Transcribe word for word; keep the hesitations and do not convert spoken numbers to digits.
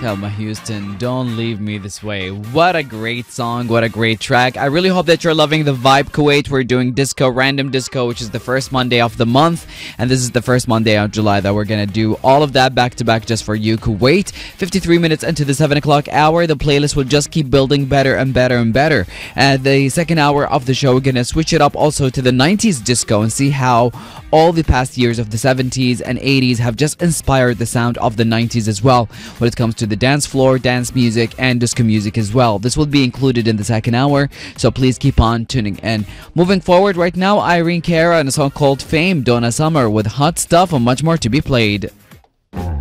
Thelma Houston, Don't Leave Me This Way. What a great song. What a great track. I really hope that you're loving the vibe, Kuwait. We're doing disco, random disco, which is the first Monday of the month. And this is the first Monday of July that we're going to do all of that back to back just for you, Kuwait. fifty-three minutes into the seven o'clock hour. The playlist will just keep building better and better and better. At the second hour of the show, we're going to switch it up also to the nineties disco and see how all the past years of the seventies and eighties have just inspired the sound of the nineties as well when it comes to the dance floor, dance music, and disco music as well. This will be included in the second hour, so please keep on tuning in. Moving forward right now, Irene Cara and a song called Fame, Donna Summer with Hot Stuff and much more to be played.